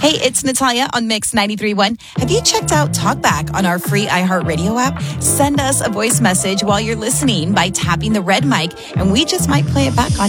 Hey, it's Natalia on Mix 93.1. Have you checked out TalkBack on our free iHeartRadio app? Send us a voice message while you're listening by tapping the red mic, and we just might play it back on